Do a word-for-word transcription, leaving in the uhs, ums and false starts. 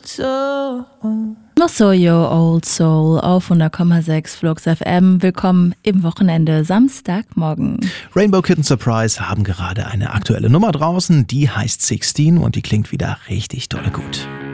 soul. Mosoyo Old Soul auf hundert Komma sechs Flux F M. Willkommen im Wochenende, Samstagmorgen. Rainbow Kitten Surprise haben gerade eine aktuelle Nummer draußen, die heißt sechzehn und die klingt wieder richtig dolle gut.